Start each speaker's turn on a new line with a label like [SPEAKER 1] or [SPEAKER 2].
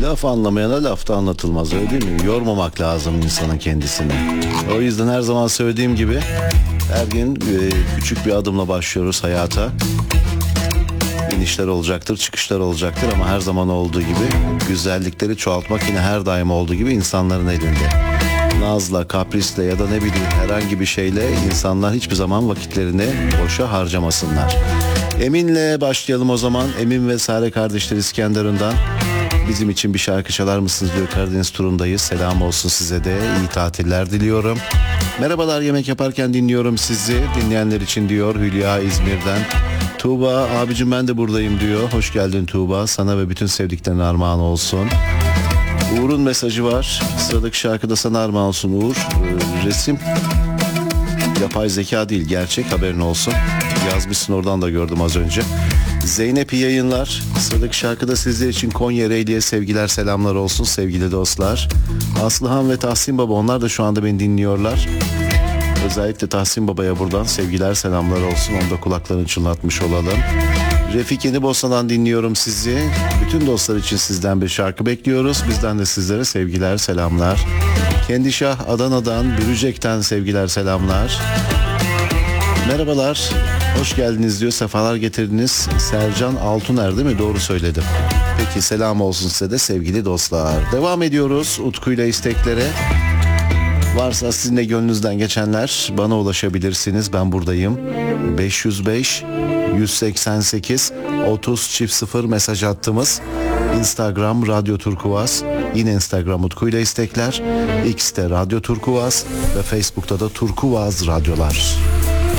[SPEAKER 1] Laf anlamayana laf da anlatılmaz, öyle değil mi? Yormamak lazım insanın kendisini. O yüzden her zaman söylediğim gibi her gün küçük bir adımla başlıyoruz hayata. İnişler olacaktır, çıkışlar olacaktır ama her zaman olduğu gibi güzellikleri çoğaltmak yine her daim olduğu gibi insanların elinde. Nazla, kaprisle ya da ne bileyim herhangi bir şeyle insanlar hiçbir zaman vakitlerini boşa harcamasınlar. Emin'le başlayalım o zaman. Emin ve Sare kardeşler İskenderun'dan bizim için bir şarkı çalar mısınız diyor. Karadeniz turundayız. Selam olsun size de. İyi tatiller diliyorum. Merhabalar, yemek yaparken dinliyorum sizi. Dinleyenler için diyor Hülya İzmir'den. Tuğba abicim ben de buradayım diyor. Hoş geldin Tuğba. Sana ve bütün sevdiklerine armağan olsun. Uğur'un mesajı var. Sıradaki şarkıda sana armağan olsun Uğur. Resim yapay zeka değil, gerçek, haberin olsun. Yazmışsın, oradan da gördüm az önce. Zeynep iyi yayınlar. Sıradaki şarkıda sizler için Konya Reyli'ye sevgiler selamlar olsun sevgili dostlar. Aslıhan ve Tahsin Baba, onlar da şu anda beni dinliyorlar. Özellikle Tahsin Baba'ya buradan sevgiler selamlar olsun. Onu da kulaklarını çınlatmış olalım. Refik Yenibosna'dan dinliyorum sizi. Bütün dostlar için sizden bir şarkı bekliyoruz. Bizden de sizlere sevgiler selamlar. Kendişah Adana'dan, Bürücek'ten sevgiler selamlar. Merhabalar, hoş geldiniz diyor. Sefalar getirdiniz. Sercan Altuner değil mi? Doğru söyledim. Peki, selam olsun size de sevgili dostlar. Devam ediyoruz Utku'yla isteklere. Varsa sizin de gönlünüzden geçenler bana ulaşabilirsiniz. Ben buradayım. 505 188 30 mesaj attığımız Instagram Radyo Turkuaz, yine Instagram Utku'yla istekler, X'te Radyo Turkuaz ve Facebook'ta da Turkuaz Radyolar.